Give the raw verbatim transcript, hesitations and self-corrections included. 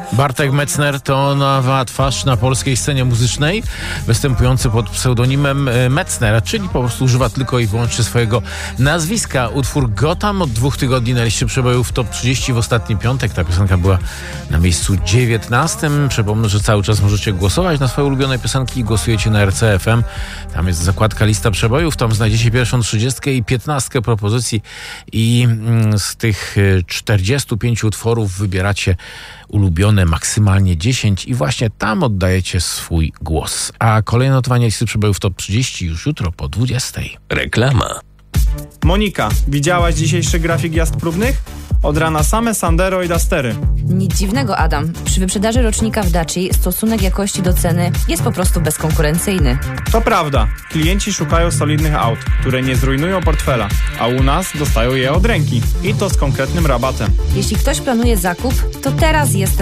Bartek Metzner to nowa twarz na polskiej scenie muzycznej, występujący pod pseudonimem Metzner, czyli po prostu używa tylko i wyłącznie swojego nazwiska. Utwór Gotham od dwóch tygodni na liście przebojów top trzydzieści w ostatni piątek. Ta piosenka była na miejscu dziewiętnastym. Przypomnę, że cały czas możecie głosować na swoje ulubione piosenki i głosujecie na R C F M. Tam jest zakładka lista przebojów, tam znajdziecie pierwszą trzydziestkę i piętnastkę propozycji i z tych czterdziestu pięciu utworów wybieracie ulubione maksymalnie dziesięć i właśnie tam oddajecie swój głos. A kolejne notowanie listy przebojów top trzydzieści już jutro po dwudziestej. Reklama. Monika, widziałaś dzisiejszy grafik jazd próbnych? Od rana same Sandero i Dustery. Nic dziwnego, Adam. Przy wyprzedaży rocznika w Daci stosunek jakości do ceny jest po prostu bezkonkurencyjny. To prawda. Klienci szukają solidnych aut, które nie zrujnują portfela, a u nas dostają je od ręki. I to z konkretnym rabatem. Jeśli ktoś planuje zakup, to teraz jest